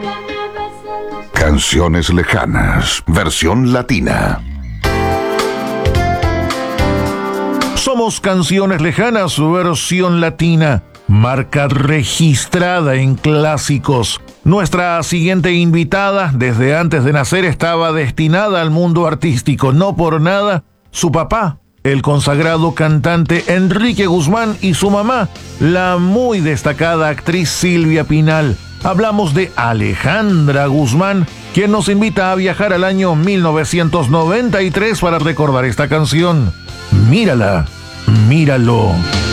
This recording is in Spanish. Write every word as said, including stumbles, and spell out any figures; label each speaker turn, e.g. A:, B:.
A: Canciones lejanas, versión latina. Somos Canciones Lejanas, versión latina, marca registrada en clásicos. Nuestra siguiente invitada, desde antes de nacer, estaba destinada al mundo artístico. No por nada, su papá, el consagrado cantante Enrique Guzmán, y su mamá, la muy destacada actriz Silvia Pinal. Hablamos de Alejandra Guzmán, quien nos invita a viajar al año mil novecientos noventa y tres para recordar esta canción. Mírala, míralo.